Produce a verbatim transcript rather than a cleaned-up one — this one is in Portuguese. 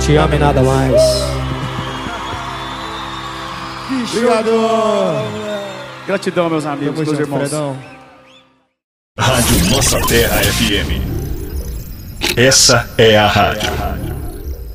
Te amo e nada mais. Obrigado. Gratidão, meus amigos, Tamo meus junto, irmãos. Fredão. Rádio Nossa Terra F M. Essa é a rádio.